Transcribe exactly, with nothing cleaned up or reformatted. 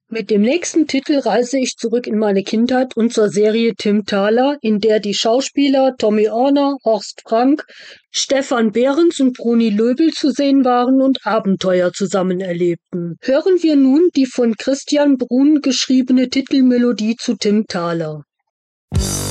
Mit dem nächsten Titel reise ich zurück in meine Kindheit und zur Serie Tim Thaler, in der die Schauspieler Tommy Orner, Horst Frank, Stefan Behrens und Bruni Löbel zu sehen waren und Abenteuer zusammen erlebten. Hören wir nun die von Christian Brun geschriebene Titelmelodie zu Tim Thaler.